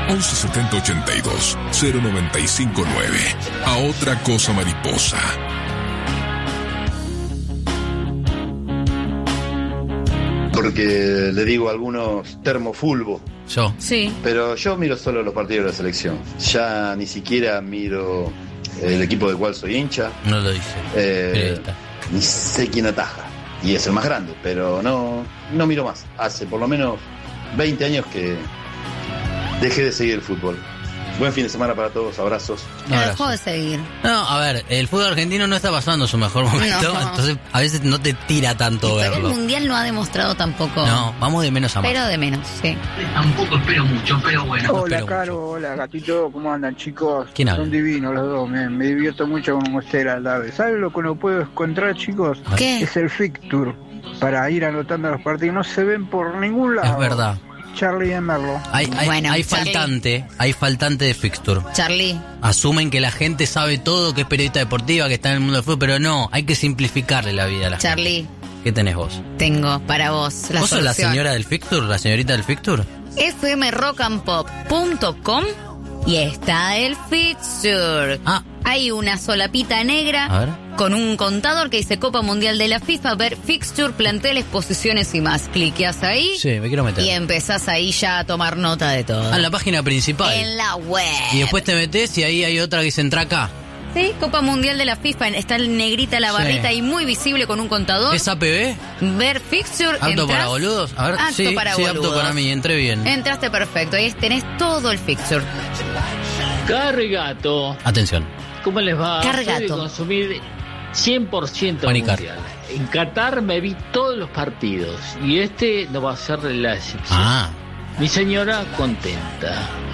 1170 82 0959. A otra cosa mariposa. Porque le digo a algunos termofulbo. Yo. Sí. Pero yo miro solo los partidos de la selección. Ya ni siquiera miro el equipo del cual soy hincha. No lo dice. Ni sé quién ataja. Y es el más grande, pero no miro más. Hace por lo menos 20 años que dejé de seguir el fútbol. Buen fin de semana para todos, abrazos. Me dejó de seguir. No, a ver, el fútbol argentino no está pasando su mejor momento, No. entonces a veces no te tira tanto Pero el verlo. mundial no ha demostrado tampoco. No, vamos de menos a más. Pero de menos, sí. Tampoco espero mucho, pero bueno. Hola, Caro, hola, Gatito, ¿cómo andan, chicos? ¿Quién habla? Son divinos los dos, me divierto mucho con ustedes a la tarde. ¿Saben lo que uno puede encontrar, chicos? ¿Qué? Es el fixture, para ir anotando los partidos. No se ven por ningún lado. Es verdad. Charlie de Merlo. Bueno, hay Charlie. faltante de fixture. Charlie. Asumen que la gente sabe todo, que es periodista deportiva, que está en el mundo del fútbol, pero no, hay que simplificarle la vida a la gente. Charlie, ¿Qué tenés vos? tengo para vos la ¿Vos sos la solución. señora del fixture? ¿La señorita del fixture? fmrockandpop.com y está el fixture. Ah. Hay una solapita negra A ver. con un contador que dice Copa Mundial de la FIFA, ver fixture, planteles, posiciones y más. Cliqueas ahí Sí, me quiero meter. y empezás ahí ya a tomar nota de todo. En la página principal. En la web. Y después te metés y ahí hay otra que dice entra acá. Sí, Copa Mundial de la FIFA, está en negrita la Sí. barrita y muy visible con un contador. ¿Es APB? Ver fixture, ¿Apto entras. para boludos? A ver, Apto sí, para sí, boludos. apto para mí, entré bien. Entraste perfecto, ahí tenés todo el fixture. Cargato, Atención. ¿cómo les va? Cargato. Soy de consumir 100% Juanicar. mundial. En Qatar me vi todos los partidos y este no va a ser la excepción. Ah. Mi señora contenta.